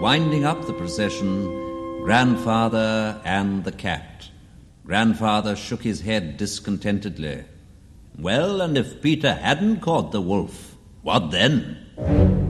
Winding up the procession, Grandfather and the cat. Grandfather shook his head discontentedly. Well, and if Peter hadn't caught the wolf, what then?